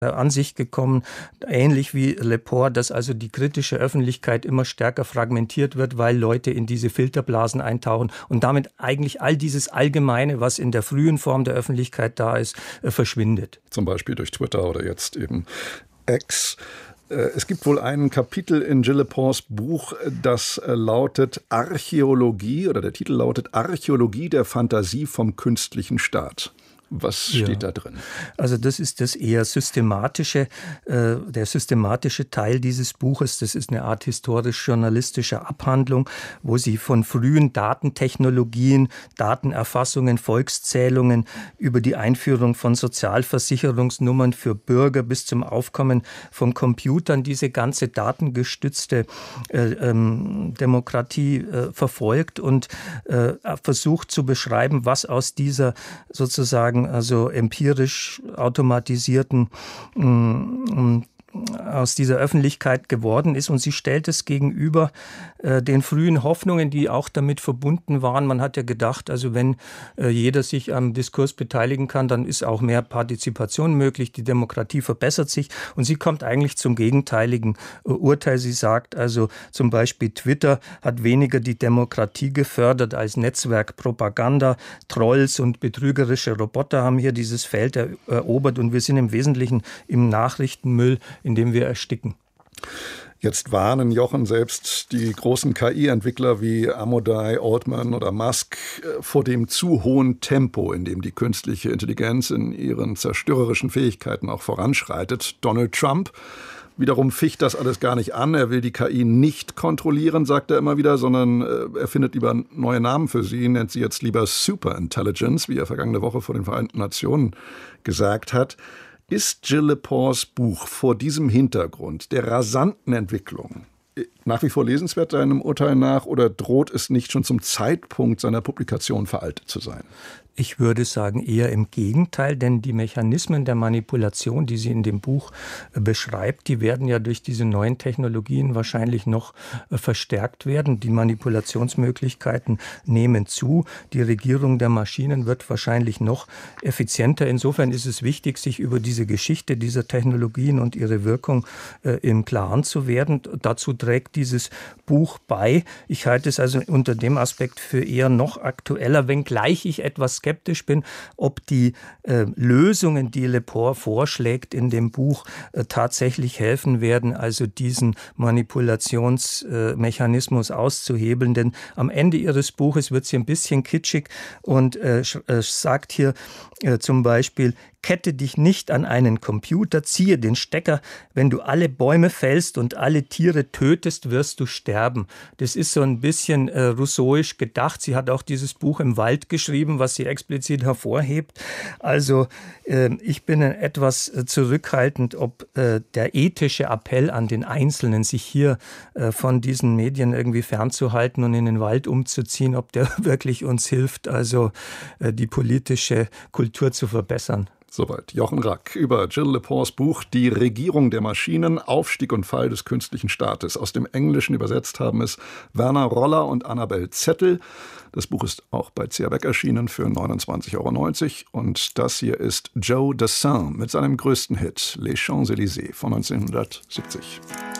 Ansicht gekommen, ähnlich wie Lepore, dass also die kritische Öffentlichkeit immer stärker fragmentiert wird, weil Leute in diese Filterblasen eintauchen und damit eigentlich all dieses Allgemeine, was in der frühen Form der Öffentlichkeit da ist, verschwindet. Zum Beispiel durch Twitter oder jetzt eben X. Es gibt wohl ein Kapitel in Jill Lepores Buch, das lautet Archäologie, oder der Titel lautet Archäologie der Fantasie vom künstlichen Staat. Was steht da drin? Also das ist das eher systematische, der systematische Teil dieses Buches. Das ist eine Art historisch-journalistische Abhandlung, wo sie von frühen Datentechnologien, Datenerfassungen, Volkszählungen über die Einführung von Sozialversicherungsnummern für Bürger bis zum Aufkommen von Computern diese ganze datengestützte Demokratie verfolgt und versucht zu beschreiben, was aus dieser sozusagen also empirisch automatisierten aus dieser Öffentlichkeit geworden ist. Und sie stellt es gegenüber den frühen Hoffnungen, die auch damit verbunden waren. Man hat ja gedacht, also wenn jeder sich am Diskurs beteiligen kann, dann ist auch mehr Partizipation möglich, die Demokratie verbessert sich. Und sie kommt eigentlich zum gegenteiligen Urteil. Sie sagt also zum Beispiel, Twitter hat weniger die Demokratie gefördert als Netzwerkpropaganda. Trolls und betrügerische Roboter haben hier dieses Feld erobert und wir sind im Wesentlichen im Nachrichtenmüll, in dem wir ersticken. Jetzt warnen, Jochen, selbst die großen KI-Entwickler wie Amodei, Altman oder Musk vor dem zu hohen Tempo, in dem die künstliche Intelligenz in ihren zerstörerischen Fähigkeiten auch voranschreitet. Donald Trump wiederum ficht das alles gar nicht an. Er will die KI nicht kontrollieren, sagt er immer wieder, sondern er findet lieber neue Namen für sie, nennt sie jetzt lieber Superintelligence, wie er vergangene Woche vor den Vereinten Nationen gesagt hat. Ist Jill Lepores Buch vor diesem Hintergrund der rasanten Entwicklung nach wie vor lesenswert deinem Urteil nach oder droht es nicht schon zum Zeitpunkt seiner Publikation veraltet zu sein? Ich würde sagen, eher im Gegenteil, denn die Mechanismen der Manipulation, die sie in dem Buch beschreibt, die werden ja durch diese neuen Technologien wahrscheinlich noch verstärkt werden. Die Manipulationsmöglichkeiten nehmen zu. Die Regierung der Maschinen wird wahrscheinlich noch effizienter. Insofern ist es wichtig, sich über diese Geschichte dieser Technologien und ihre Wirkung im Klaren zu werden. Dazu trägt dieses Buch bei. Ich halte es also unter dem Aspekt für eher noch aktueller, wenngleich ich etwas skeptisch bin, ob die Lösungen, die Lepore vorschlägt in dem Buch, tatsächlich helfen werden, also diesen Manipulationsmechanismus auszuhebeln. Denn am Ende ihres Buches wird sie ein bisschen kitschig und sagt hier zum Beispiel, kette dich nicht an einen Computer, ziehe den Stecker. Wenn du alle Bäume fällst und alle Tiere tötest, wirst du sterben. Das ist so ein bisschen rousseauisch gedacht. Sie hat auch dieses Buch im Wald geschrieben, was sie explizit hervorhebt. Also ich bin etwas zurückhaltend, ob der ethische Appell an den Einzelnen, sich hier von diesen Medien irgendwie fernzuhalten und in den Wald umzuziehen, ob der wirklich uns hilft, also die politische Kultur zu verbessern. Soweit Jochen Rack über Jill Lepores Buch Die Regierung der Maschinen, Aufstieg und Fall des künstlichen Staates. Aus dem Englischen übersetzt haben es Werner Roller und Annabel Zettel. Das Buch ist auch bei CA Beck erschienen für 29,90 € und das hier ist Joe Dassin mit seinem größten Hit Les Champs-Élysées von 1970.